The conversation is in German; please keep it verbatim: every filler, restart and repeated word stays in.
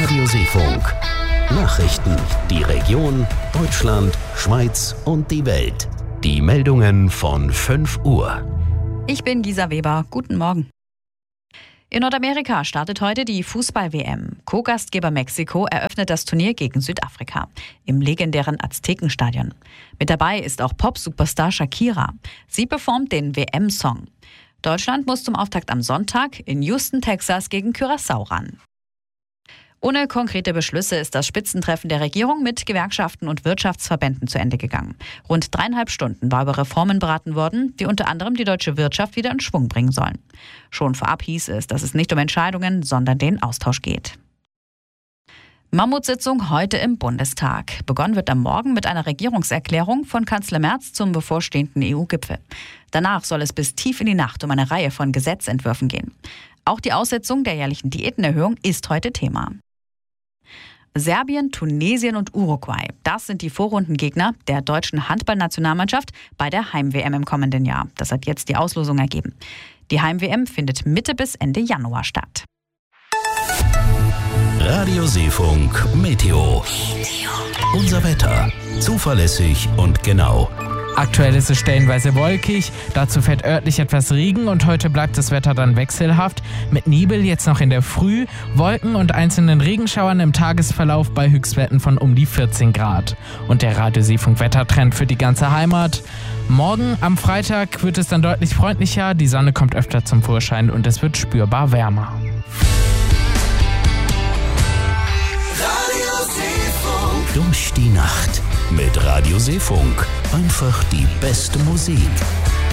Radio Seefunk. Nachrichten, die Region, Deutschland, Schweiz und die Welt. Die Meldungen von fünf Uhr. Ich bin Gisa Weber. Guten Morgen. In Nordamerika startet heute die Fußball-W M. Co-Gastgeber Mexiko eröffnet das Turnier gegen Südafrika im legendären Aztekenstadion. Mit dabei ist auch Pop-Superstar Shakira. Sie performt den W M-Song. Deutschland muss zum Auftakt am Sonntag in Houston, Texas gegen Curaçao ran. Ohne konkrete Beschlüsse ist das Spitzentreffen der Regierung mit Gewerkschaften und Wirtschaftsverbänden zu Ende gegangen. Rund dreieinhalb Stunden war über Reformen beraten worden, die unter anderem die deutsche Wirtschaft wieder in Schwung bringen sollen. Schon vorab hieß es, dass es nicht um Entscheidungen, sondern den Austausch geht. Mammutsitzung heute im Bundestag. Begonnen wird am Morgen mit einer Regierungserklärung von Kanzler Merz zum bevorstehenden E U-Gipfel. Danach soll es bis tief in die Nacht um eine Reihe von Gesetzentwürfen gehen. Auch die Aussetzung der jährlichen Diätenerhöhung ist heute Thema. Serbien, Tunesien und Uruguay. Das sind die Vorrundengegner der deutschen Handballnationalmannschaft bei der Heim-W M im kommenden Jahr. Das hat jetzt die Auslosung ergeben. Die Heim-W M findet Mitte bis Ende Januar statt. Radio Seefunk Meteo. Unser Wetter. Zuverlässig und genau. Aktuell ist es stellenweise wolkig, dazu fällt örtlich etwas Regen und heute bleibt das Wetter dann wechselhaft. Mit Nebel jetzt noch in der Früh, Wolken und einzelnen Regenschauern im Tagesverlauf bei Höchstwerten von um die vierzehn Grad. Und der Radio Seefunk Wettertrend für die ganze Heimat. Morgen am Freitag wird es dann deutlich freundlicher, die Sonne kommt öfter zum Vorschein und es wird spürbar wärmer. Radio Seefunk. Durch die Nacht mit Radio Seefunk. Einfach die beste Musik.